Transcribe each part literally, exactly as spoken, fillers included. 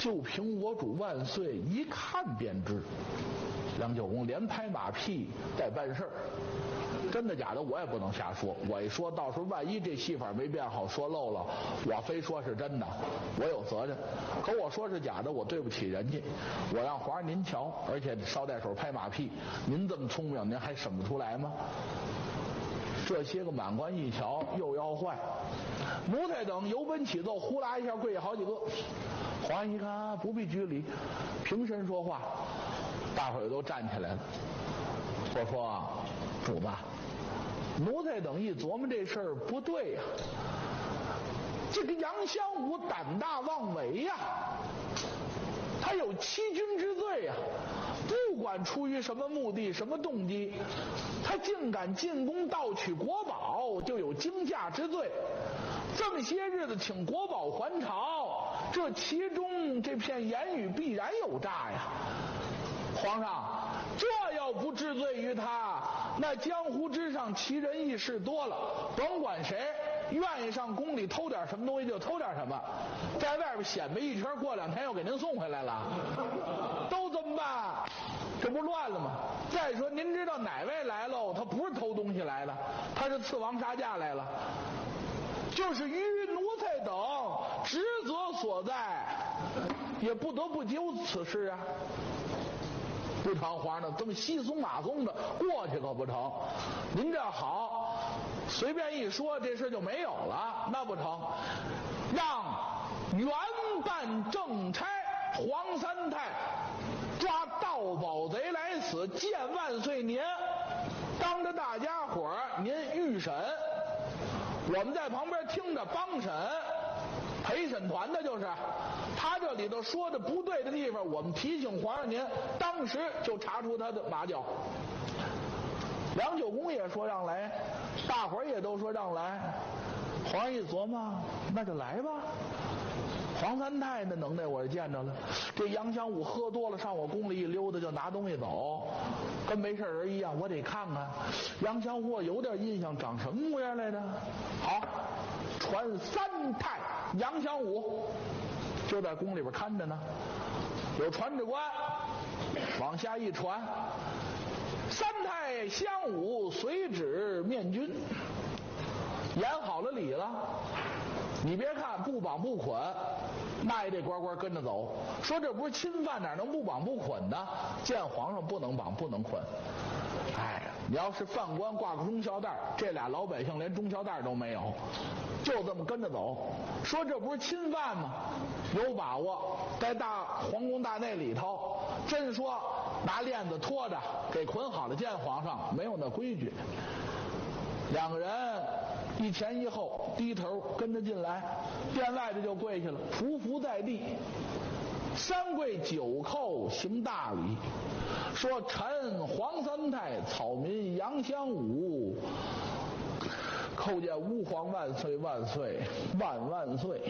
就凭我主万岁一看便知。梁九公连拍马屁带办事儿，真的假的我也不能瞎说，我一说到时候万一这戏法没变好说漏了，我非说是真的，我有责任。可我说是假的，我对不起人家，我让皇上您瞧，而且捎带手拍马屁，您这么聪明您还审不出来吗？这些个满官一瞧又要坏，奴才等由奔起奏，呼啦一下跪下好几个。皇上一看不必拘礼，平身说话，大伙儿都站起来了。我说主子，奴才等一琢磨这事儿不对呀、啊，这个杨襄武胆大妄为呀、啊，他有欺君之罪呀、啊，不管出于什么目的什么动机，他竟敢进宫盗取国宝，就有惊吓之罪。这么些日子请国宝还朝，这其中这片言语必然有诈呀。皇上，这要不治罪于他，那江湖之上奇人异事多了，甭管谁愿意上宫里偷点什么东西就偷点什么，在外边显摆一圈，过两天又给您送回来了，都这么办，这不乱了吗？再说您知道哪位来喽？他不是偷东西来的，他是刺王杀驾来了，就是于奴才等职责所在，也不得不究此事啊。不成，皇上这么稀松马松的过去可不成。您这好，随便一说这事就没有了，那不成。让原办正差黄三太抓盗宝贼来此，见万岁您，当着大家伙儿您预审，我们在旁边听着帮审。陪审团的就是他这里头说的不对的地方，我们提醒皇上您，当时就查出他的马脚。梁九公也说让来，大伙儿也都说让来，皇上一琢磨，那就来吧。黄三太的能耐我是见着了，这杨襄武喝多了上我宫里一溜达就拿东西走，跟没事人一样，我得看看杨襄武有点印象，长什么模样来着。好，传三太杨襄武就在宫里边看着呢，有传旨官往下一传，三太襄武随旨面君，演好了礼了。你别看不绑不捆，那也得乖乖跟着走。说这不是侵犯，哪能不绑不捆的？见皇上不能绑不能捆。哎，你要是犯官挂个中孝带，这俩老百姓连中孝带都没有，就这么跟着走。说这不是侵犯吗？有把握，在大皇宫大内里头，真说拿链子拖着给捆好了见皇上，没有那规矩。两个人一前一后低头跟着进来，殿外的就跪下了，匍匐在地，三跪九叩行大礼，说臣黄三太草民杨襄武叩见吾皇万岁万岁万万岁。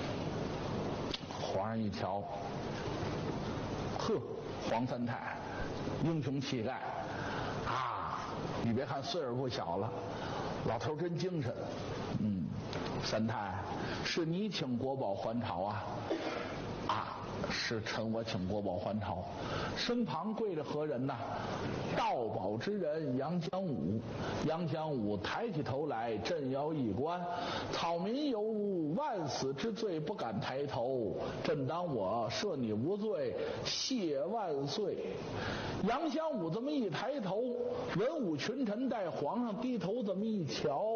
皇上一瞧，呵，黄三太英雄气概啊，你别看岁数不小了，老头真精神。嗯，三太，是你请国宝还朝啊？啊，是臣我请国宝还朝。身旁跪着何人呐？盗宝之人杨襄武。杨襄武抬起头来，震摇一观，草民有万死之罪，不敢抬头。朕当我赦你无罪，谢万岁。杨襄武这么一抬头，文武群臣带皇上低头这么一瞧，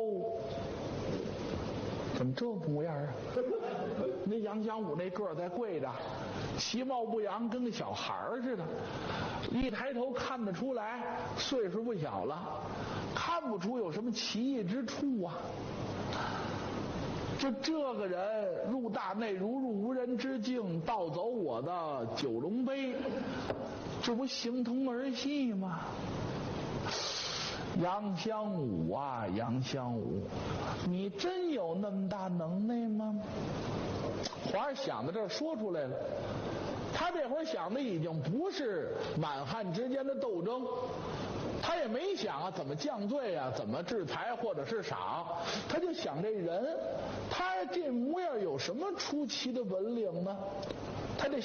怎么这模样啊？那杨襄武那个儿在跪着，其貌不扬，跟个小孩似的。一抬头看得出来，岁数不小了，看不出有什么奇异之处啊。就这个人入大内如入无人之境，盗走我的九龙杯，这不形同儿戏吗？杨襄武啊，杨襄武，你真有那么大能耐吗？皇上想到这儿说出来了，他这会儿想的已经不是满汉之间的斗争，他也没想啊怎么降罪啊，怎么制裁或者是赏，他就想这人，他这模样有什么出奇的本领呢？他这